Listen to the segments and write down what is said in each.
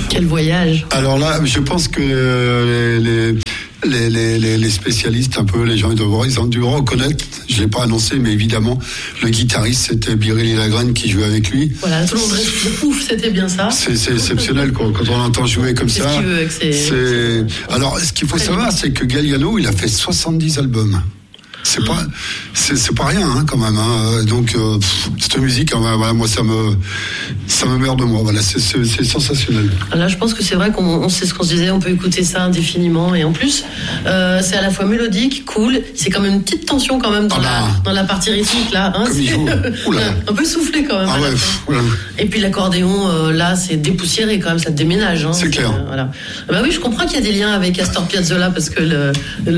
Quel voyage. Alors là, je pense que les spécialistes, un peu, les gens ils ont dû reconnaître, je l'ai pas annoncé, mais évidemment, le guitariste, c'était Biréli Lagrène qui jouait avec lui. Voilà, tout le monde reste ouf, c'était bien ça. C'est exceptionnel, quoi, quand on l'entend jouer comme ça. Alors, ce qu'il faut savoir, c'est que Galliano, il a fait 70 albums. C'est pas rien, hein, quand même, hein. Donc, cette musique, voilà, moi, ça me meurt de moi. Voilà, c'est sensationnel. Là, je pense que c'est vrai qu'on sait ce qu'on se disait, on peut écouter ça indéfiniment, et en plus, c'est à la fois mélodique, cool, c'est quand même une petite tension quand même dans la partie rythmique, là, hein. Un peu soufflé quand même. Ah ouais, voilà. Et puis l'accordéon, là, c'est dépoussiéré quand même, ça te déménage, hein. C'est clair. Voilà. Bah oui, je comprends qu'il y a des liens avec Astor Piazzolla, parce que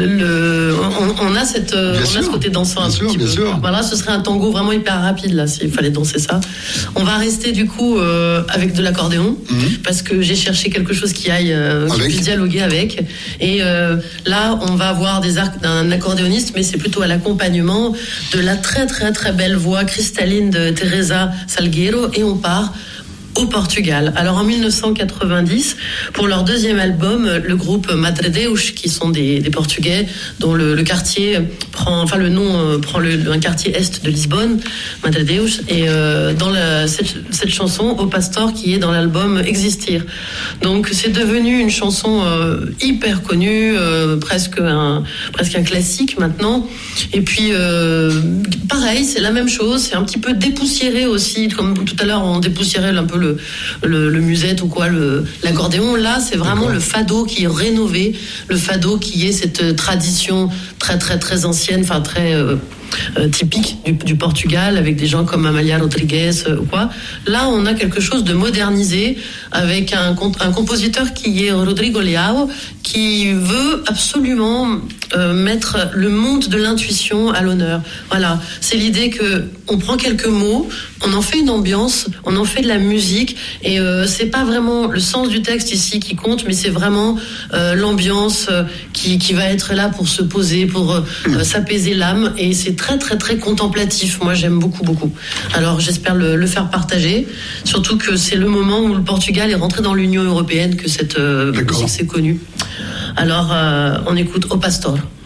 on a cette, on a ce côté dansant un petit peu. Sûr. Voilà, ce serait un tango vraiment hyper rapide là, s'il fallait danser ça. On va rester du coup avec de l'accordéon, parce que j'ai cherché quelque chose qui puisse dialoguer avec. Et là, on va avoir d'un accordéoniste, mais c'est plutôt à l'accompagnement de la très très très belle voix cristalline de Teresa Salgueiro, et on part au Portugal. Alors en 1990, pour leur deuxième album, le groupe Madre Deus, qui sont des Portugais, dont le quartier prend un quartier est de Lisbonne, Madre Deus, et dans cette chanson, Au Pastor, qui est dans l'album Existir. Donc c'est devenu une chanson hyper connue, presque un classique maintenant. Et puis pareil, c'est la même chose, c'est un petit peu dépoussiéré aussi, comme tout à l'heure on dépoussiérait un peu le musette ou quoi, l'accordéon. Là, c'est vraiment le fado qui est rénové, le fado qui est cette tradition très très très ancienne, enfin très typique du Portugal, avec des gens comme Amália Rodrigues ou quoi. Là, on a quelque chose de modernisé avec un compositeur qui est Rodrigo Leao, qui veut absolument mettre le monde de l'intuition à l'honneur. Voilà, c'est l'idée que on prend quelques mots, on en fait une ambiance, on en fait de la musique, et c'est pas vraiment le sens du texte ici qui compte, mais c'est vraiment l'ambiance qui va être là pour se poser, pour s'apaiser l'âme, et c'est très très très contemplatif. Moi, j'aime beaucoup beaucoup. Alors, j'espère le faire partager, surtout que c'est le moment où le Portugal est rentré dans l'Union européenne que cette musique s'est connue. Alors, on écoute Au Pastor.